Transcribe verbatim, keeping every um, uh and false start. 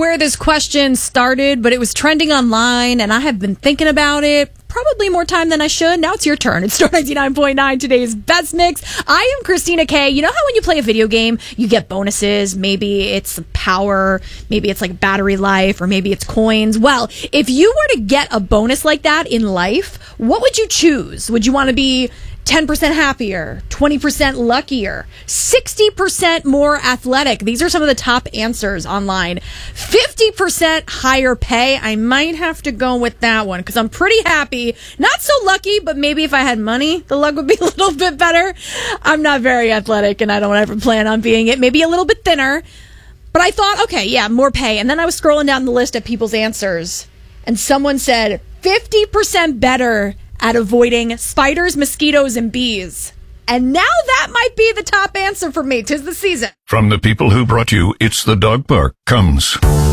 where this question started, but it was trending online, and I have been thinking about it probably more time than I should. Now it's your turn. It's Star ninety-nine point nine, today's best mix. I am Christina K. You know how when you play a video game, you get bonuses? Maybe it's power, maybe it's like battery life, or maybe it's coins. Well, if you were to get a bonus like that in life, what would you choose? Would you want to be ten percent happier, twenty percent luckier, sixty percent more athletic? These are some of the top answers online. fifty percent higher pay. I might have to go with that one because I'm pretty happy. Not so lucky, but maybe if I had money, the luck would be a little bit better. I'm not very athletic and I don't ever plan on being it. Maybe a little bit thinner. But I thought, okay, yeah, more pay. And then I was scrolling down the list of people's answers, and someone said fifty percent better at avoiding spiders, mosquitoes, and bees. And now that might be the top answer for me. 'Tis the season. From the people who brought you It's the Dog Park comes